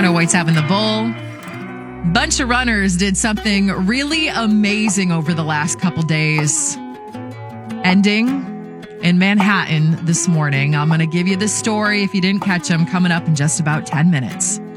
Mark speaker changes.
Speaker 1: 108.7 The Bull. Bunch of runners did something really amazing over the last couple days. Ending in Manhattan this morning. I'm going to give you the story if you didn't catch them coming up in just about 10 minutes.